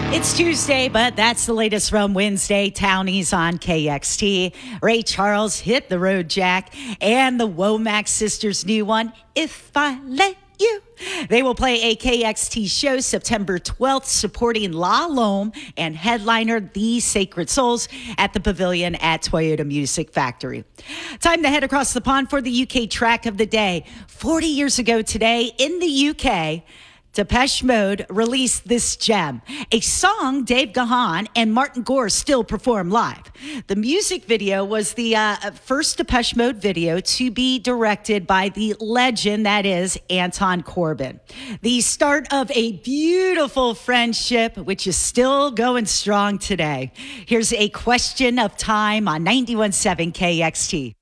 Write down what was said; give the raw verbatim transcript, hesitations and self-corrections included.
It's Tuesday, but that's the latest from Wednesday. Townies on K X T. Ray Charles, Hit the Road Jack, and the Womack Sisters' new one, If I Let You. They will play a K X T show September twelfth, supporting La Lome and headliner The Sacred Souls at the Pavilion at Toyota Music Factory. Time to head across the pond for the U K track of the day. forty years ago today in the U K, Depeche Mode released this gem, a song Dave Gahan and Martin Gore still perform live. The music video was the uh, first Depeche Mode video to be directed by the legend that is Anton Corbijn. The start of a beautiful friendship, which is still going strong today. Here's A Question of Time on ninety-one point seven K X T.